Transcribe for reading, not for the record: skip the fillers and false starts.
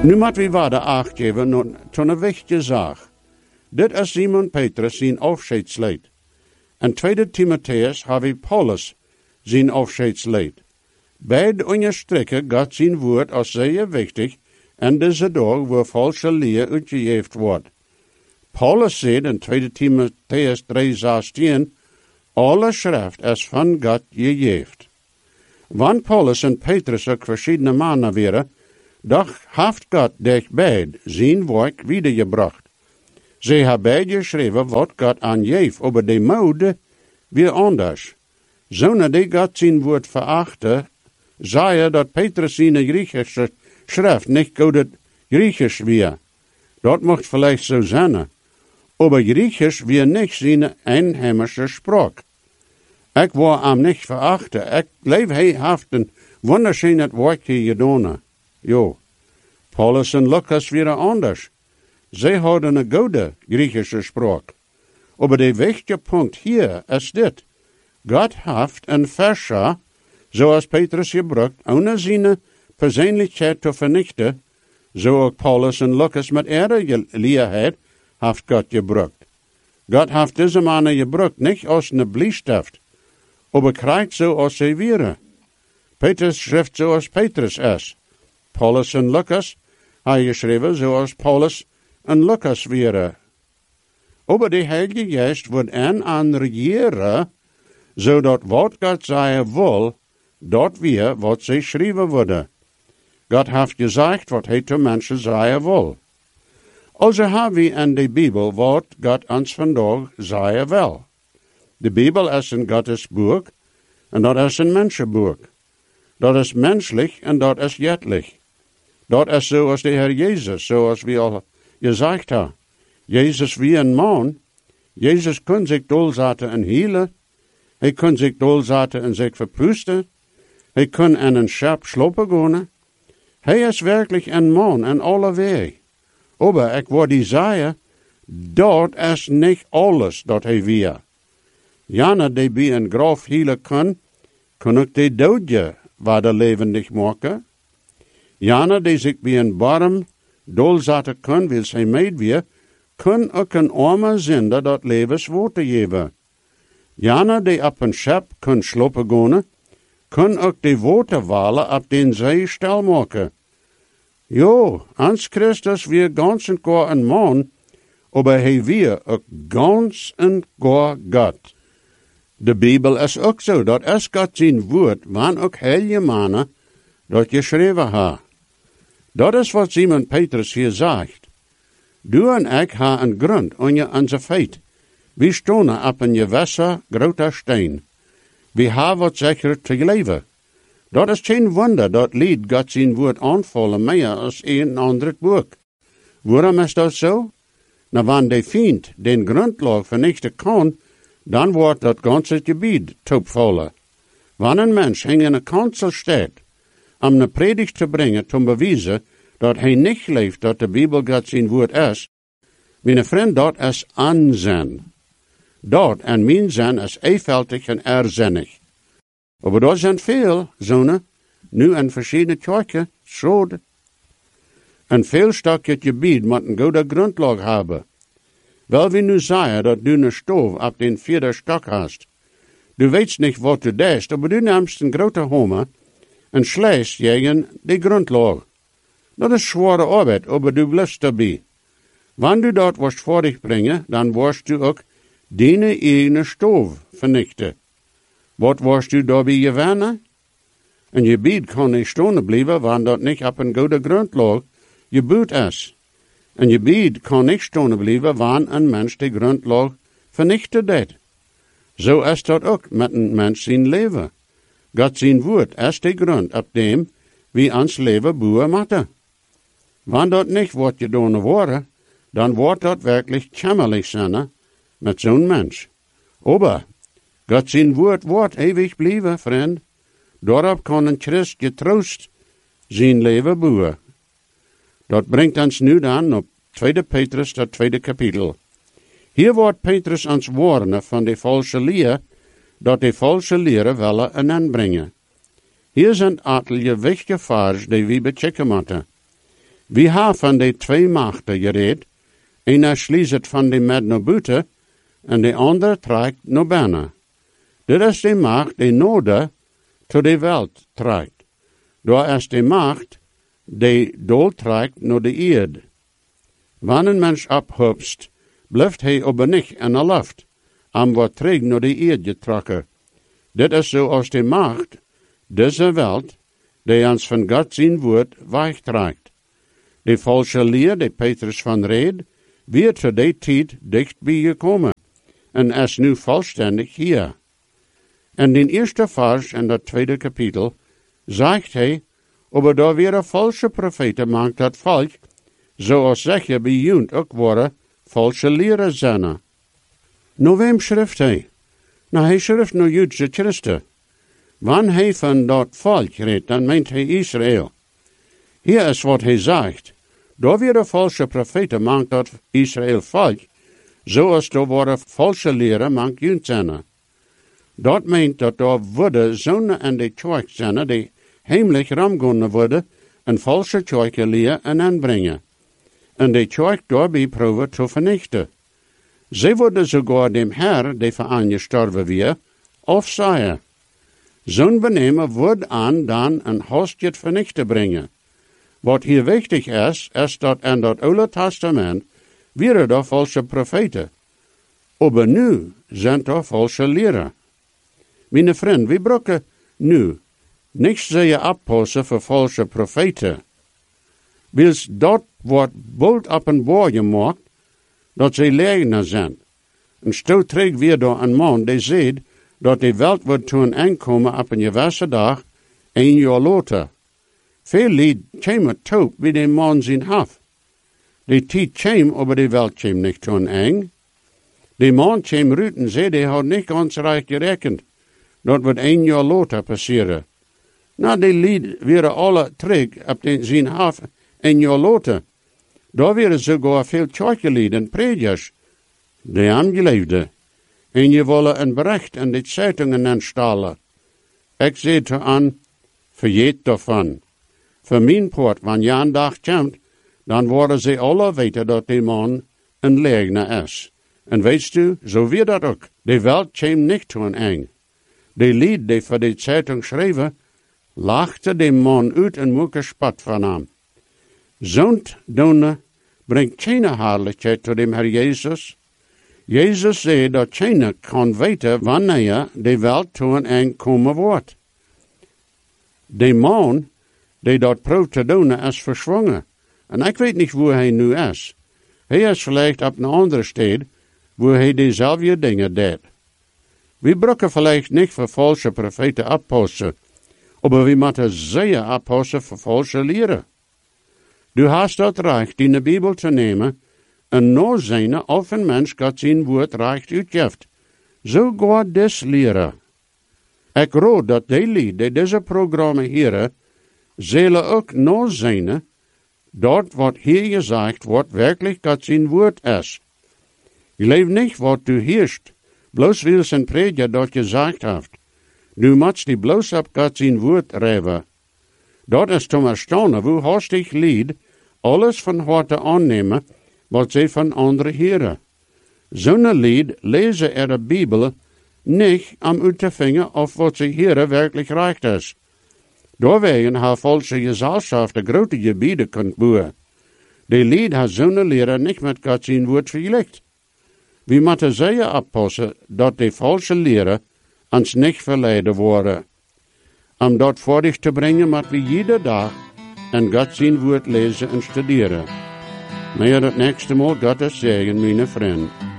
Nu moet we waarde acht geven tot een wichtige zaak. Dit is Simon Petrus zijn afscheidslied. En 2 Timotheus hebben we Paulus zijn afscheidslied. Beide onderstrekken God zijn woord als zeer wichtig en deze dag waar valse leer uitgegeven wordt. Paulus zegt in 2 Timotheus 3:16, alle schrift is van God gegeven. Wanneer Paulus en Petrus ook verschillende mannen waren, doch heeft God durch beid zijn werk wiedergebracht. Ze hebben beide geschreven wat God aangeeft, over de mode weer anders. Zonder die God zijn woord verachten, zei dat Petrus zijn Griechische schrift niet goed Griechisch weer. Dat mocht vielleicht zo zijn. Aber Griechisch weer niet zijn einheimische spraak. Ik wil hem niet verachten. Ik leef hij heeft een wunderschönes werk hier gedaan. Jo. Paulus en Lucas weer anders. Zij hadden een goede Griechische spraak. Aber de wichtige punt hier is dit. God heeft een versje, zoals Petrus gebruikt, ohne zijn persoonlijkheid te vernichten, zo ook Paulus en Lucas met ihre leerheid heeft God gebruikt. God heeft deze mannen gebruikt, niet als een Bleistift, aber krijgt zo als zij wären. Petrus schrift zoals Petrus is. Paulus en Lucas hij geschreven zoals Paulus en Lucas wären. Aber de Heilige Geest wordt aan regeren, zodat wat God zeggen wil, dat weer wat zij schrijven worden. God heeft gezegd wat hij te mensen zeggen wil. Also hebben we in de Bijbel wat God ons vandaag zeggen wil. De Bijbel is een Gottes boek en dat is een mensenboek. Dat is menselijk en dat is jettelijk. Dat is zoals de Heer Jezus, zoals we al gezegd hebben. Jezus wie een man. Jezus kon zich doorzetten en healen. Hij kon zich doorzetten en zich verpusten. Hij kon in een schap slopen gaan. Hij is werkelijk een man in alle weg. Aber ik wil die zeggen, dat is niet alles dat hij weer. Jana die bij een graf healen kan ook die doodje waar de levendig maken. Jana die zich bij een barm doorzetten kan, wil zij meid weer, kan ook een arme zinder dat levenswater geven. Jana die op een schep kan slopen gaan, kan ook de waterwalen op den zee stil maken. Jo, ans Christus weer ganz en gar een man, aber hij weer ook ganz en gar God. De Bijbel is ook zo, dat is God zijn woord, want ook heilige mannen dat geschreven ha. Dat is wat Simon Petrus hier zegt. Du en ik ha een grond onder onze feit. We stonden op een gewasser groter steen. We hebben wat zeker te leven. Dat is geen wonder dat lied God zijn woord aanvallen meer als een ander boek. Waarom is dat zo? Nou, wanneer de vriend den grondlag vernichten kan, dan wordt dat ganze gebied topvallen. Wanneer een mens in een kansel staat, om een predigt te brengen, te bewijzen dat hij niet leeft dat de Bijbel God zijn woord is, mijn vriend, dat is aanzien. Dat en mijn zin is eenvoudig en erzinnig. Maar er zijn veel zonen, nu in verschillende kerken, schoden. Een veel stukje gebied moet een goede grondlag hebben. Wel we nu zeggen dat du een stoof op den 4e stok hast. Du weet niet wat du deest, maar du neemt een grote homer en slijst tegen de grondlag. Dat is zware arbeid, maar du blijft erbij. Wanneer du dat worst vorig brengen, dan worst du ook deine eigen stoof vernichten. Wat worst u daarbij gewannen? Een gebied kan niet staan blijven, wanneer dat niet op een goede grondlag gebouwd is. Een gebied kan niet staan blijven, wanneer een mens de grondlag vernichtet heeft. Zo is dat ook met een mens zijn leven. God zijn woord is de grond op dem wie ons leven bouwen moeten. Wanneer dat niet wordt gedaan worden, dan wordt dat werkelijk jammerlijk zijn met zo'n mens. Aber God zijn woord wordt eeuwig blijven, vriend. Daarop kan een Christ getroost zijn leven bouwen. Dat brengt ons nu dan op 2 Petrus, dat 2e kapitel. Hier wordt Petrus ons warnen van de valse leer, dat de valse leren willen een aanbrengen. Hier zijn aantal wichtige vragen die we bechecken moeten. We hebben van die twee machten gereed. Einer schließt van die met naar buiten en de andere trekt naar binnen. Dit is de macht die noorden tot de wereld trekt. Daar is de macht die doel trekt naar de eerd. Wanneer een mens ophupst, blijft hij op niet in de lucht, en wordt terug naar de eerd getrokken. Dit is zoals de macht, deze wereld, die ons van God zijn woord wegtrekt. De valse leer, die Petrus van reed, wird voor die tijd dichtbij gekomen, en is nu volständig hier. In den eerste vers in dat tweede kapitel zegt hij, aber daar weer valse profeten maakt dat volk, zoals zeker bij junt ook worden valse leren zijn. Nou wem schrift hij? Nou hij schrift naar Joodse Christen. Wanneer hij van dat volk redt, dan meent hij Israël. Hier is wat hij zegt. Daar weer valse profeten maakt dat Israël volk, zoals daar worden valse leren maakt junt zijn. Dat meent dat daar worden zonen en de kerk zijn die heimelijk ramgonnen worden en valse kerken leren en aanbrengen. En de kerk daarbij proeven te vernichten. Ze worden sogar dem Herr, die voor aan gestorven weer, afzaaien. Zo'n benemen wordt aan dan een hostje vernichten brengen. Wat hier wichtig is dat in dat Oude Testament weer er valse profeten. Maar nu zijn er valse leren. Mijn vriend, we brauchen nu niks zeggen oppassen voor valse profeten. Wils dat wordt bald op een boord gemaakt, dat ze leugenaar zijn. En stel terug weer door een man die zegt dat de wereld wordt toen aankomen op een gewisse dag, 1 jaar later. Veel lied komen toe bij de man zijn haf. De tijd kwam, maar de wereld kwam niet toen aan. De man kwam uit en zei, die had niet ganz recht gerekend. Dat wordt 1 jaar later passeren. Nou, die lied weer alle terug op zijn haf 1 jaar later. Daar werden sogar veel kerkelieden en predikers, die aangeleefden. En je willen een bericht in de zeitungen aanstellen. Ik zei te aan, vergeet daarvan. Voor mijn poort, wanneer je een dag komt, dan worden ze alle weten dat die man een leugenaar is. En weet u, zo weer dat ook. De wereld kwam niet toen eng. De lied die voor de zeitung schreven, lachte de man uit en moeke spat van hem. Zo'n doen brengt geen herlijkheid tot dem Herr Jezus. Jezus zei dat geen kan weten wanneer de wereld toen eng komen wordt. De man die dat proeft te doen is verzwongen. En ik weet niet waar hij nu is. Hij is vielleicht op een andere stad, waar hij dezelfde dingen deed. We brauchen vielleicht niet voor valse profeten oppassen, maar we moeten zeer oppassen voor valse leren. Du hast dat recht, in de Bijbel te nemen, en no zijn of een mens God zijn woord recht uitgeeft. Zo gaat des leren. Ik rood dat die lied, die deze programma hier, zullen ook no zijn, dat wat hier gezegd wordt, werkelijk God zijn woord is. Je leeft niet wat du heerst, bloos wil zijn prediker dat gezegd heeft. Du moet die bloos op God zijn woord reven. Dat is te erstaunen, hoe hastig lied alles van harte aannemen, wat ze van anderen heren. Zo'n lied lezen er de Bijbel niet om uit te vinden of wat ze heren werkelijk recht is. Doorwegen haar valse gezelschap de grote gebieden kunt boeren. De lied heeft zo'n leren niet met God zijn woord vergelijkt. We moeten zeer oppassen dat de valse leren ons niet verleiden worden. Om dat voor zich te brengen, moeten we iedere dag en God zijn woord lezen en studeren. Meer het nächste Mal Gottes zegen, mijn vriend.